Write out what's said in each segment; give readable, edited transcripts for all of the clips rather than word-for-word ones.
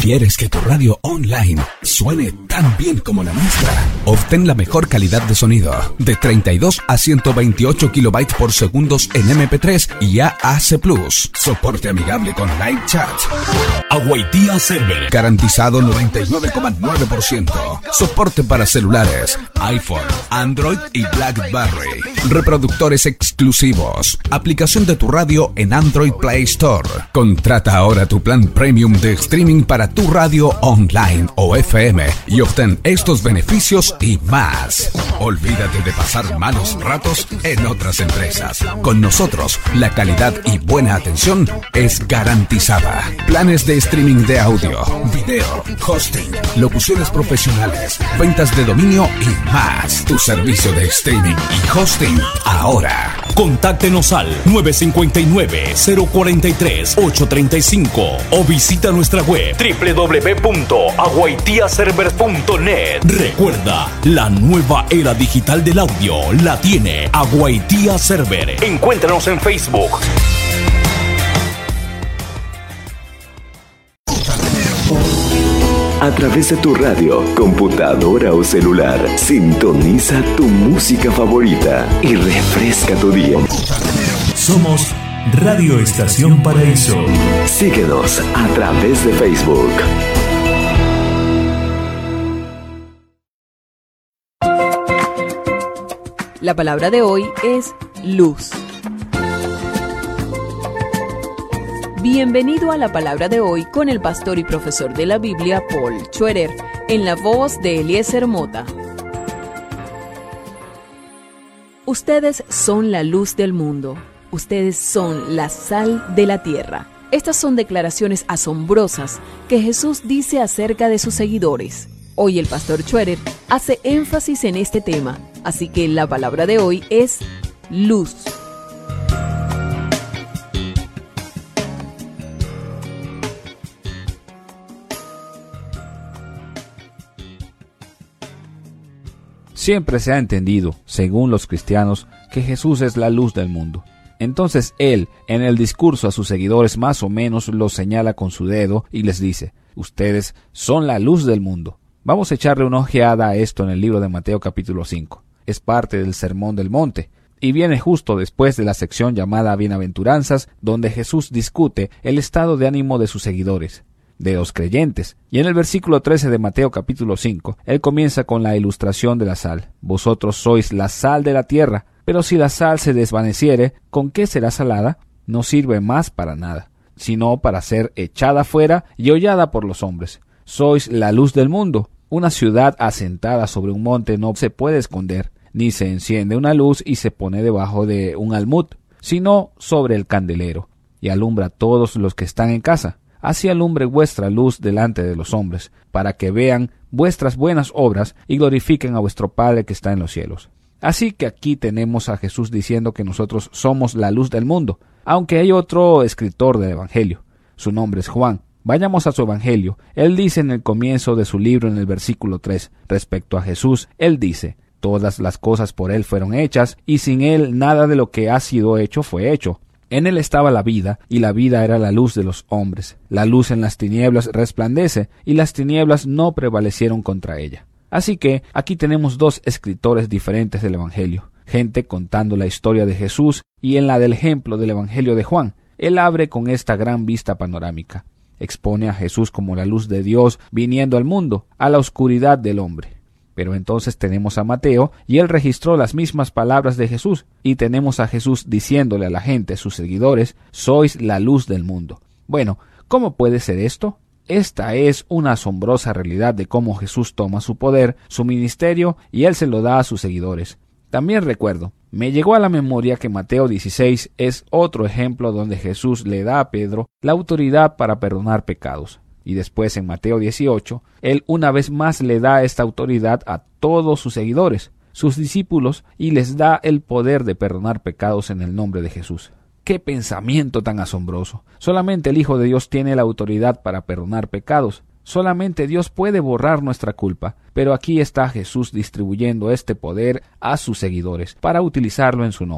¿Quieres que tu radio online suene tan bien como la nuestra? Obtén la mejor calidad de sonido de 32 a 128 kilobytes por segundos en MP3 y AAC+. Soporte amigable con live chat. Aguaitía Server. Garantizado 99,9%. Soporte para celulares, iPhone, Android y BlackBerry. Reproductores exclusivos. Aplicación de tu radio en Android Play Store. Contrata ahora tu plan premium de streaming para tu radio online o FM y obtén estos beneficios y más. Olvídate de pasar malos ratos en otras empresas. Con nosotros, la calidad y buena atención es garantizada. Planes de streaming de audio, video, hosting, locuciones profesionales, ventas de dominio y más. Tu servicio de streaming y hosting ahora. Contáctenos al 959-043-835 o visita nuestra web www.aguaitiaserver.net. Recuerda, la nueva era digital del audio la tiene Aguaitía Server. Encuéntranos en Facebook. A través de tu radio, computadora o celular, sintoniza tu música favorita y refresca tu día. Somos Radio Estación Paraíso. Síguenos a través de Facebook. La palabra de hoy es luz. Bienvenido a la palabra de hoy con el pastor y profesor de la Biblia, Paul Schroeder, en la voz de Eliezer Mota. Ustedes son la luz del mundo. Ustedes son la sal de la tierra. Estas son declaraciones asombrosas que Jesús dice acerca de sus seguidores. Hoy el pastor Schroeder hace énfasis en este tema, así que la palabra de hoy es luz. Siempre se ha entendido, según los cristianos, que Jesús es la luz del mundo. Entonces Él, en el discurso a sus seguidores más o menos los señala con su dedo y les dice, ustedes son la luz del mundo. Vamos a echarle una ojeada a esto en el libro de Mateo capítulo 5. Es parte del Sermón del Monte y viene justo después de la sección llamada Bienaventuranzas, donde Jesús discute el estado de ánimo de sus seguidores, de los creyentes. Y en el versículo 13 de Mateo capítulo 5, él comienza con la ilustración de la sal. Vosotros sois la sal de la tierra, pero si la sal se desvaneciere, ¿con qué será salada? No sirve más para nada, sino para ser echada fuera y hollada por los hombres. Sois la luz del mundo. Una ciudad asentada sobre un monte no se puede esconder, ni se enciende una luz y se pone debajo de un almud, sino sobre el candelero, y alumbra a todos los que están en casa. Así alumbre vuestra luz delante de los hombres, para que vean vuestras buenas obras y glorifiquen a vuestro Padre que está en los cielos. Así que aquí tenemos a Jesús diciendo que nosotros somos la luz del mundo, aunque hay otro escritor del Evangelio. Su nombre es Juan. Vayamos a su Evangelio. Él dice en el comienzo de su libro, en el versículo 3, respecto a Jesús, él dice, todas las cosas por él fueron hechas, y sin él nada de lo que ha sido hecho fue hecho. En él estaba la vida, y la vida era la luz de los hombres. La luz en las tinieblas resplandece, y las tinieblas no prevalecieron contra ella. Así que aquí tenemos dos escritores diferentes del Evangelio, gente contando la historia de Jesús y en la del ejemplo del Evangelio de Juan. Él abre con esta gran vista panorámica. Expone a Jesús como la luz de Dios viniendo al mundo, a la oscuridad del hombre. Pero entonces tenemos a Mateo y él registró las mismas palabras de Jesús y tenemos a Jesús diciéndole a la gente, sus seguidores, sois la luz del mundo. Bueno, ¿cómo puede ser esto? Esta es una asombrosa realidad de cómo Jesús toma su poder, su ministerio y él se lo da a sus seguidores. También recuerdo, me llegó a la memoria que Mateo 16 es otro ejemplo donde Jesús le da a Pedro la autoridad para perdonar pecados. Y después en Mateo 18, él una vez más le da esta autoridad a todos sus seguidores, sus discípulos, y les da el poder de perdonar pecados en el nombre de Jesús. ¡Qué pensamiento tan asombroso! Solamente el Hijo de Dios tiene la autoridad para perdonar pecados. Solamente Dios puede borrar nuestra culpa, pero aquí está Jesús distribuyendo este poder a sus seguidores para utilizarlo en su nombre.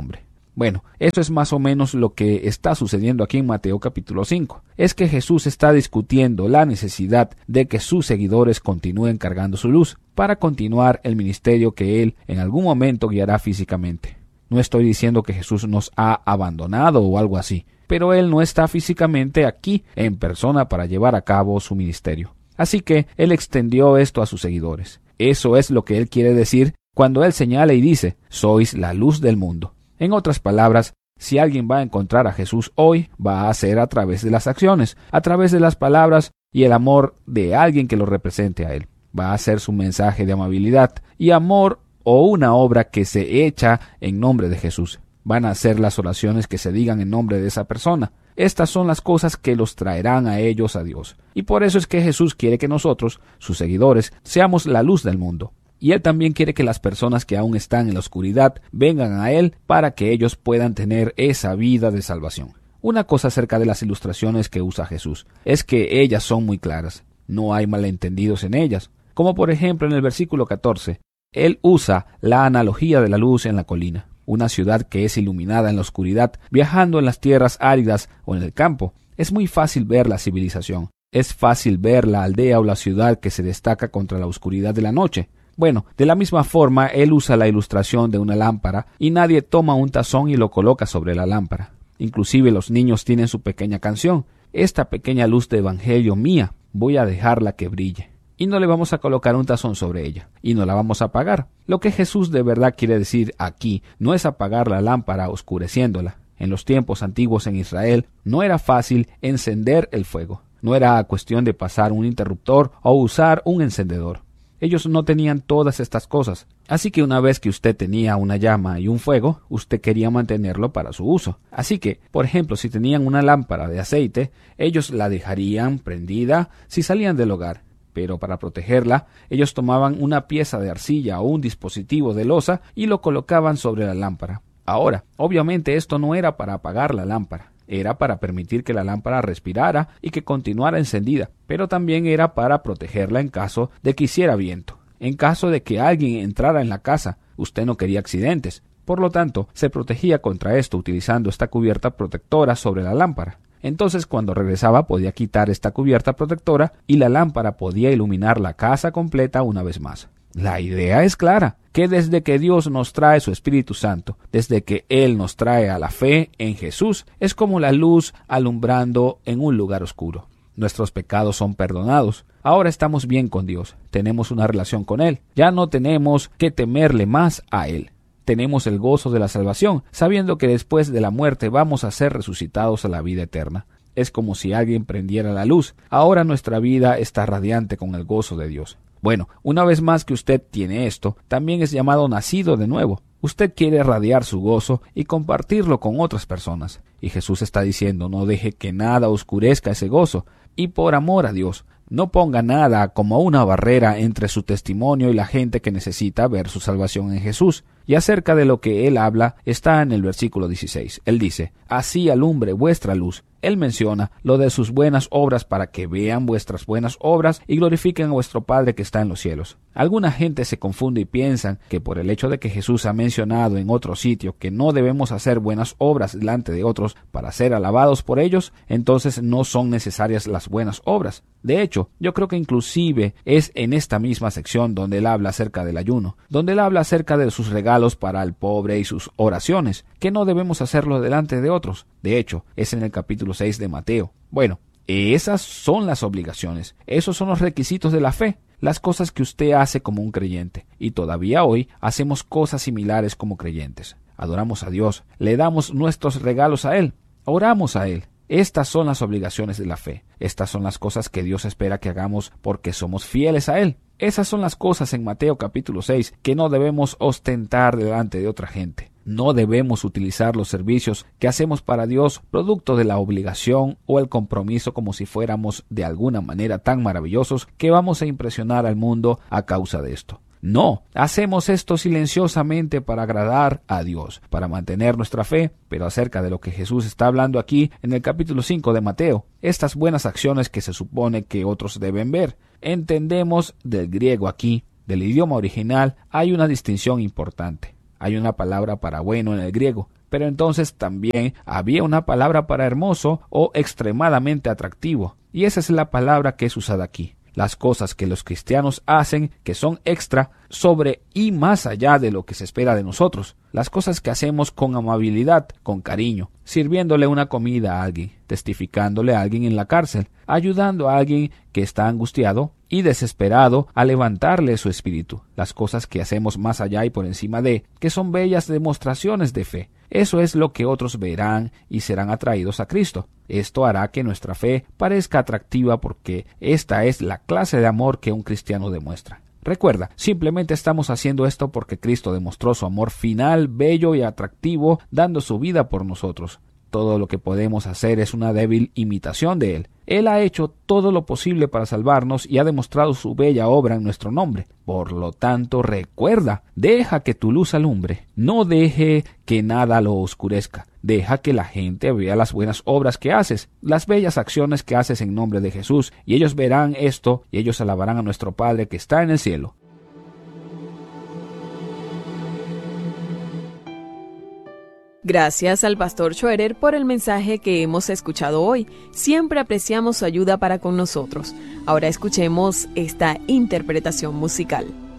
Bueno, eso es más o menos lo que está sucediendo aquí en Mateo capítulo 5. Es que Jesús está discutiendo la necesidad de que sus seguidores continúen cargando su luz para continuar el ministerio que Él en algún momento guiará físicamente. No estoy diciendo que Jesús nos ha abandonado o algo así, pero Él no está físicamente aquí en persona para llevar a cabo su ministerio. Así que Él extendió esto a sus seguidores. Eso es lo que Él quiere decir cuando Él señala y dice, sois la luz del mundo. En otras palabras, si alguien va a encontrar a Jesús hoy, va a ser a través de las acciones, a través de las palabras y el amor de alguien que lo represente a Él. Va a ser su mensaje de amabilidad y amor o una obra que se echa en nombre de Jesús. Van a ser las oraciones que se digan en nombre de esa persona. Estas son las cosas que los traerán a ellos a Dios. Y por eso es que Jesús quiere que nosotros, sus seguidores, seamos la luz del mundo. Y Él también quiere que las personas que aún están en la oscuridad vengan a Él para que ellos puedan tener esa vida de salvación. Una cosa acerca de las ilustraciones que usa Jesús es que ellas son muy claras. No hay malentendidos en ellas. Como por ejemplo en el versículo 14, Él usa la analogía de la luz en la colina. Una ciudad que es iluminada en la oscuridad, viajando en las tierras áridas o en el campo. Es muy fácil ver la civilización. Es fácil ver la aldea o la ciudad que se destaca contra la oscuridad de la noche. Bueno, de la misma forma, Él usa la ilustración de una lámpara y nadie toma un tazón y lo coloca sobre la lámpara. Inclusive los niños tienen su pequeña canción. Esta pequeña luz de evangelio mía, voy a dejarla que brille. Y no le vamos a colocar un tazón sobre ella, y no la vamos a apagar. Lo que Jesús de verdad quiere decir aquí no es apagar la lámpara oscureciéndola. En los tiempos antiguos en Israel no era fácil encender el fuego. No era cuestión de pasar un interruptor o usar un encendedor. Ellos no tenían todas estas cosas. Así que una vez que usted tenía una llama y un fuego, usted quería mantenerlo para su uso. Así que, por ejemplo, si tenían una lámpara de aceite, ellos la dejarían prendida si salían del hogar. Pero para protegerla, ellos tomaban una pieza de arcilla o un dispositivo de loza y lo colocaban sobre la lámpara. Ahora, obviamente esto no era para apagar la lámpara. Era para permitir que la lámpara respirara y que continuara encendida, pero también era para protegerla en caso de que hiciera viento. En caso de que alguien entrara en la casa, usted no quería accidentes. Por lo tanto, se protegía contra esto utilizando esta cubierta protectora sobre la lámpara. Entonces, cuando regresaba podía quitar esta cubierta protectora y la lámpara podía iluminar la casa completa una vez más. La idea es clara, que desde que Dios nos trae su Espíritu Santo, desde que Él nos trae a la fe en Jesús, es como la luz alumbrando en un lugar oscuro. Nuestros pecados son perdonados. Ahora estamos bien con Dios, tenemos una relación con Él. Ya no tenemos que temerle más a Él. Tenemos el gozo de la salvación, sabiendo que después de la muerte vamos a ser resucitados a la vida eterna. Es como si alguien prendiera la luz. Ahora nuestra vida está radiante con el gozo de Dios. Bueno, una vez más que usted tiene esto, también es llamado nacido de nuevo. Usted quiere radiar su gozo y compartirlo con otras personas. Y Jesús está diciendo, no deje que nada oscurezca ese gozo. Y por amor a Dios, no ponga nada como una barrera entre su testimonio y la gente que necesita ver su salvación en Jesús. Y acerca de lo que Él habla está en el versículo 16. Él dice, así alumbre vuestra luz. Él menciona lo de sus buenas obras para que vean vuestras buenas obras y glorifiquen a vuestro Padre que está en los cielos. Alguna gente se confunde y piensan que por el hecho de que Jesús ha mencionado en otro sitio que no debemos hacer buenas obras delante de otros para ser alabados por ellos, entonces no son necesarias las buenas obras. De hecho, yo creo que inclusive es en esta misma sección donde Él habla acerca del ayuno, donde Él habla acerca de sus regalos para el pobre y sus oraciones, que no debemos hacerlo delante de otros. De hecho, es en el capítulo 6 de Mateo. Bueno, esas son las obligaciones, esos son los requisitos de la fe, las cosas que usted hace como un creyente, y todavía hoy hacemos cosas similares como creyentes. Adoramos a Dios, le damos nuestros regalos a Él, oramos a Él. Estas son las obligaciones de la fe. Estas son las cosas que Dios espera que hagamos porque somos fieles a Él. Esas son las cosas en Mateo capítulo 6 que no debemos ostentar delante de otra gente. No debemos utilizar los servicios que hacemos para Dios producto de la obligación o el compromiso como si fuéramos de alguna manera tan maravillosos que vamos a impresionar al mundo a causa de esto. No, hacemos esto silenciosamente para agradar a Dios, para mantener nuestra fe, pero acerca de lo que Jesús está hablando aquí en el capítulo 5 de Mateo, estas buenas acciones que se supone que otros deben ver. Entendemos del griego aquí, del idioma original, hay una distinción importante. Hay una palabra para bueno en el griego, Pero entonces también había una palabra para hermoso o extremadamente atractivo, y esa es la palabra que es usada aquí. Las cosas que los cristianos hacen que son extra, sobre y más allá de lo que se espera de nosotros. Las cosas que hacemos con amabilidad, con cariño, sirviéndole una comida a alguien, testificándole a alguien en la cárcel, ayudando a alguien que está angustiado y desesperado a levantarle su espíritu. Las cosas que hacemos más allá y por encima de, que son bellas demostraciones de fe. Eso es lo que otros verán y serán atraídos a Cristo. Esto hará que nuestra fe parezca atractiva porque esta es la clase de amor que un cristiano demuestra. Recuerda, simplemente estamos haciendo esto porque Cristo demostró su amor final, bello y atractivo, dando su vida por nosotros. Todo lo que podemos hacer es una débil imitación de Él. Él ha hecho todo lo posible para salvarnos y ha demostrado su bella obra en nuestro nombre. Por lo tanto, recuerda, deja que tu luz alumbre. No deje que nada lo oscurezca. Deja que la gente vea las buenas obras que haces, las bellas acciones que haces en nombre de Jesús, y ellos verán esto y ellos alabarán a nuestro Padre que está en el cielo. Gracias al Pastor Schroeder por el mensaje que hemos escuchado hoy. Siempre apreciamos su ayuda para con nosotros. Ahora escuchemos esta interpretación musical.